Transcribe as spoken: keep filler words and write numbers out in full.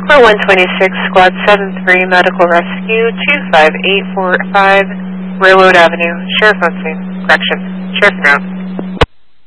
Core one twenty-six, Squad seven three, Medical Rescue, two five eight four five, Railroad Avenue, Sheriff on scene. Correction, Sheriff en route.